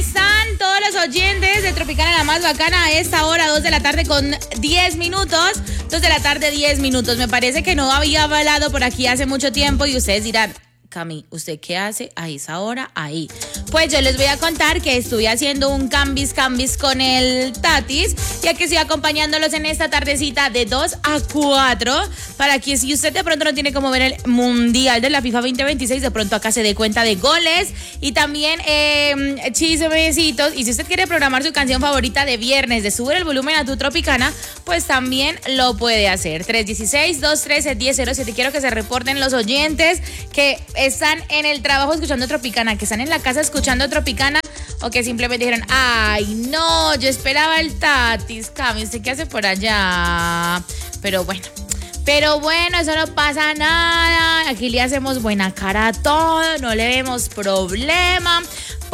están todos los oyentes de Tropicana la más bacana a esta hora, 2 de la tarde con 10 minutos? 2 de la tarde, 10 minutos. Me parece que no había hablado por aquí hace mucho tiempo y ustedes dirán, Cami, ¿usted qué hace a esa hora ahí? Pues yo les voy a contar que estuve haciendo un cambis con el Tatis, ya que estoy acompañándolos en esta tardecita de 2 a 4, para que si usted de pronto no tiene como ver el Mundial de la FIFA 2026, de pronto acá se dé cuenta de goles y también chismecitos. Y si usted quiere programar su canción favorita de viernes, de subir el volumen a tu Tropicana, pues también lo puede hacer. 316-213-1007. Quiero que se reporten los oyentes que están en el trabajo escuchando Tropicana, que están en la casa escuchando Tropicana, o que simplemente dijeron, ay, no, yo esperaba el Tatis. Cami, ¿usted qué hace por allá? Pero bueno, eso no pasa nada. Aquí le hacemos buena cara a todo, no le vemos problema.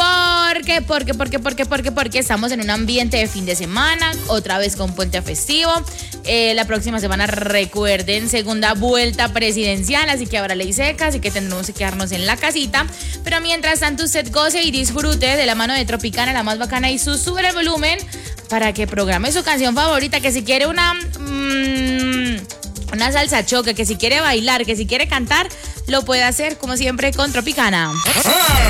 Porque estamos en un ambiente de fin de semana, otra vez con puente festivo. La próxima semana, recuerden, segunda vuelta presidencial, así que habrá ley seca, así que tendremos que quedarnos en la casita. Pero mientras tanto, usted goce y disfrute de la mano de Tropicana, la más bacana, y sube el volumen para que programe su canción favorita, que si quiere una salsa choque, que si quiere bailar, que si quiere cantar, lo puede hacer como siempre con Tropicana.